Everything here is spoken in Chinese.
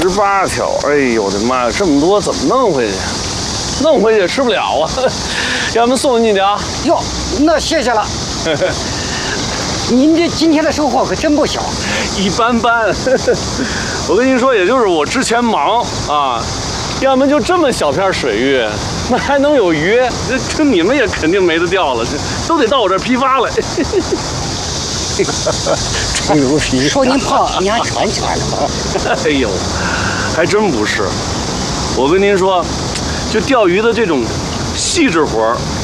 18条，哎呦我的妈呀，这么多怎么弄回去？弄回去也吃不了啊，要不送你点。 哟，那谢谢了。您这今天的收获可真不小。 一般般，我跟您说，也就是我之前忙啊，要不然就这么小片水域，那还能有鱼？这你们也肯定没得钓了，都得到我这儿批发来。 吹牛皮，说您胖，您还喘起来了吗？ 哎呦，还真不是。我跟您说，就钓鱼的这种细致活儿，